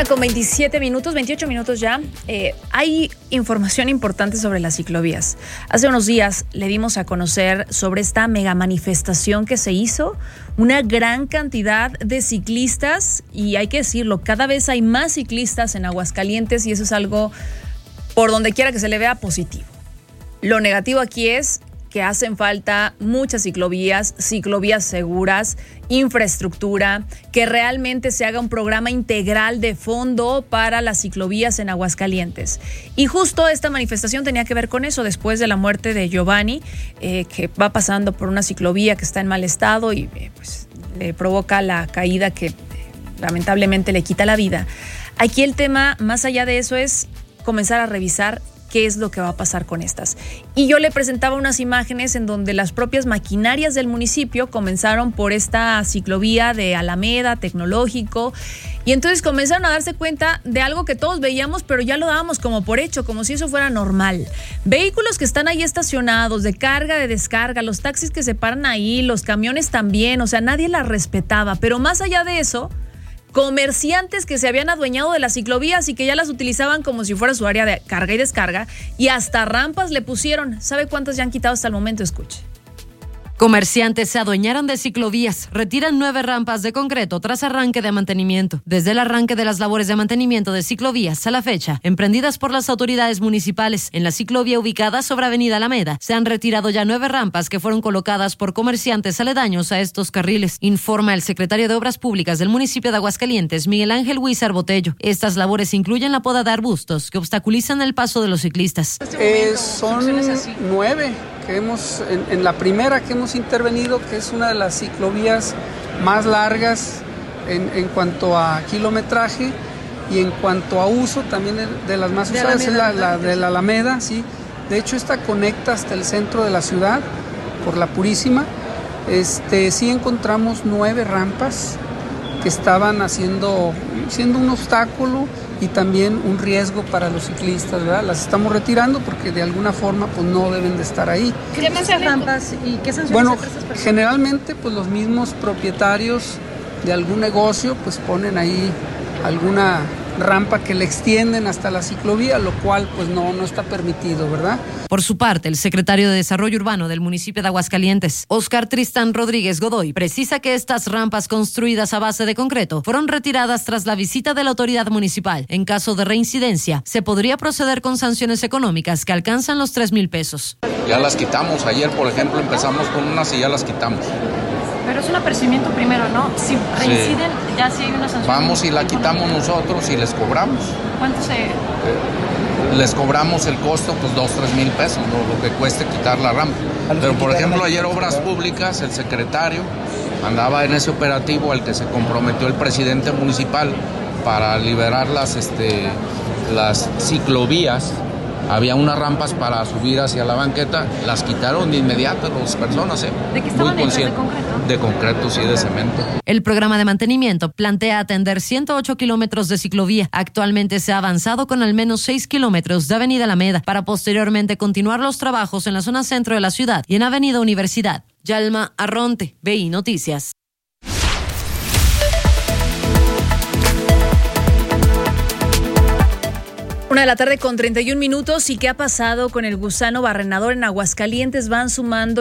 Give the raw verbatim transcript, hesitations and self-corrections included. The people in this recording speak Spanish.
Una con veintisiete minutos, veintiocho minutos ya. Eh, hay información importante sobre las ciclovías. Hace unos días le dimos a conocer sobre esta mega manifestación que se hizo. Una gran cantidad de ciclistas, y hay que decirlo, cada vez hay más ciclistas en Aguascalientes y eso es algo por donde quiera que se le vea positivo. Lo negativo aquí es que hacen falta muchas ciclovías, ciclovías seguras, infraestructura, que realmente se haga un programa integral de fondo para las ciclovías en Aguascalientes. Y justo esta manifestación tenía que ver con eso, después de la muerte de Giovanni, eh, que va pasando por una ciclovía que está en mal estado y eh, pues, le provoca la caída que eh, lamentablemente le quita la vida. Aquí el tema, más allá de eso, es comenzar a revisar qué es lo que va a pasar con estas. Y yo le presentaba unas imágenes en donde las propias maquinarias del municipio comenzaron por esta ciclovía de Alameda, Tecnológico, y entonces comenzaron a darse cuenta de algo que todos veíamos, pero ya lo dábamos como por hecho, como si eso fuera normal. Vehículos que están ahí estacionados, de carga, de descarga, los taxis que se paran ahí, los camiones también, o sea, nadie las respetaba, pero más allá de eso, comerciantes que se habían adueñado de las ciclovías y que ya las utilizaban como si fuera su área de carga y descarga, y hasta rampas le pusieron. ¿Sabe cuántas ya han quitado hasta el momento? Escuche. Comerciantes se adueñaron de ciclovías, retiran nueve rampas de concreto tras arranque de mantenimiento. Desde el arranque de las labores de mantenimiento de ciclovías a la fecha, emprendidas por las autoridades municipales en la ciclovía ubicada sobre Avenida Alameda, se han retirado ya nueve rampas que fueron colocadas por comerciantes aledaños a estos carriles, informa el secretario de Obras Públicas del municipio de Aguascalientes, Miguel Ángel Huizar Botello. Estas labores incluyen la poda de arbustos que obstaculizan el paso de los ciclistas. Eh, son nueve que hemos, en, en la primera que hemos intervenido, que es una de las ciclovías más largas en, en cuanto a kilometraje y en cuanto a uso también de las más usadas, es la, la de la Alameda, sí. De hecho, esta conecta hasta el centro de la ciudad por la Purísima. Este, sí encontramos nueve rampas que estaban haciendo, siendo un obstáculo y también un riesgo para los ciclistas, ¿verdad? Las estamos retirando porque de alguna forma pues no deben de estar ahí. ¿Qué más rampas y qué sanciones? Bueno, generalmente pues los mismos propietarios de algún negocio pues ponen ahí alguna rampa que le extienden hasta la ciclovía, lo cual pues no, no está permitido, ¿verdad? Por su parte, el secretario de Desarrollo Urbano del municipio de Aguascalientes, Óscar Tristán Rodríguez Godoy, precisa que estas rampas construidas a base de concreto fueron retiradas tras la visita de la autoridad municipal. En caso de reincidencia, se podría proceder con sanciones económicas que alcanzan los tres mil pesos. Ya las quitamos. Ayer, por ejemplo, empezamos con unas y ya las quitamos. Pero es un apercibimiento primero, ¿no? Si reinciden, sí. Ya sí hay una sanción. Vamos y la quitamos nosotros y les cobramos. ¿Cuánto se...? Eh, les cobramos el costo, pues dos, tres mil pesos, ¿no? Lo que cueste quitar la rampa. Pero, por ejemplo, ayer Obras Públicas, el secretario, andaba en ese operativo al que se comprometió el presidente municipal para liberar las, este, las ciclovías. Había unas rampas para subir hacia la banqueta, las quitaron de inmediato las personas, ¿eh? ¿De qué estaban hechas? ¿De concreto? De concreto, sí, de cemento. El programa de mantenimiento plantea atender ciento ocho kilómetros de ciclovía. Actualmente se ha avanzado con al menos seis kilómetros de Avenida Alameda para posteriormente continuar los trabajos en la zona centro de la ciudad y en Avenida Universidad. Yalma Arronte, B I Noticias. Una de la tarde con treinta y un minutos. ¿Y qué ha pasado con el gusano barrenador en Aguascalientes? Van sumando